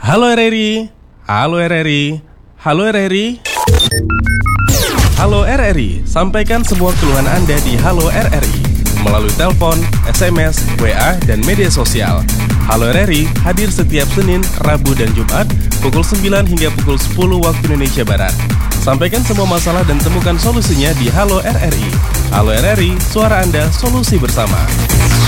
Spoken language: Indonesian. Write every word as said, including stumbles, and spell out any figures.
Halo R R I, halo R R I, halo R R I. Halo R R I, sampaikan semua keluhan Anda di Halo R R I melalui telepon, S M S, W A, dan media sosial. Halo R R I hadir setiap Senin, Rabu, dan Jumat pukul sembilan hingga pukul sepuluh waktu Indonesia Barat. Sampaikan semua masalah dan temukan solusinya di Halo R R I. Halo R R I, suara Anda, solusi bersama.